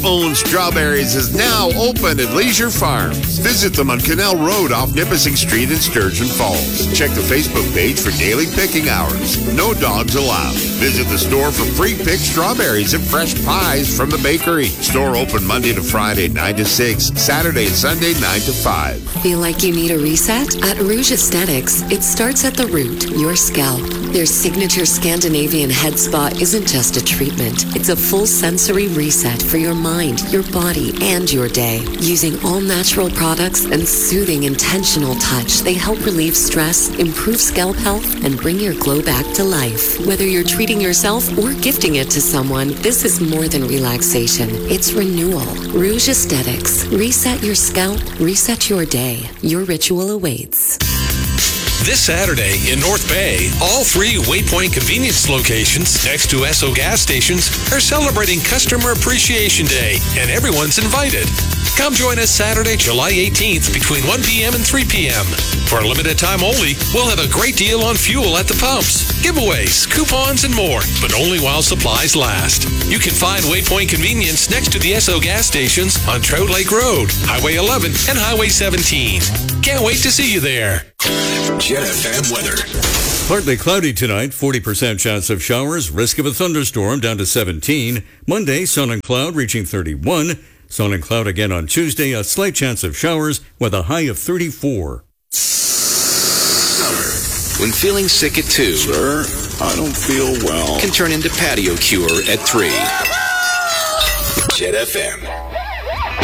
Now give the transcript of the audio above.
own Strawberries is now open at Leisure Farms. Visit them on Canal Road off Nipissing Street in Sturgeon Falls. Check the Facebook page for daily picking hours. No dogs allowed. Visit the store for pre-picked strawberries and fresh pies from the bakery. Store open Monday to Friday, 9 to 6. Saturday and Sunday, 9 to 5. Feel like you need a reset? At Rouge Aesthetics, it starts at the root, your scalp. Their signature Scandinavian head spa isn't just a treatment. It's a full sensory reset for your mind, your body, and your day. Using all-natural products and soothing, intentional touch, they help relieve stress, improve scalp health, and bring your glow back to life. Whether you're treating yourself or gifting it to someone, this is more than relaxation. It's renewal. Rouge Aesthetics. Reset your scalp, reset your day. Your ritual awaits. This Saturday in North Bay, all 3 Waypoint convenience locations next to Esso gas stations are celebrating Customer Appreciation Day, and everyone's invited. Come join us Saturday, July 18th between 1 p.m. and 3 p.m. For a limited time only, we'll have a great deal on fuel at the pumps, giveaways, coupons, and more, but only while supplies last. You can find Waypoint Convenience next to the Esso gas stations on Trout Lake Road, Highway 11, and Highway 17. Can't wait to see you there. Jet FM weather. Partly cloudy tonight, 40% chance of showers, risk of a thunderstorm down to 17. Monday, sun and cloud reaching 31. Sun and cloud again on Tuesday, a slight chance of showers with a high of 34. Summer, when feeling sick at 2. Sir, I don't feel well. Can turn into patio cure at 3. Jet FM.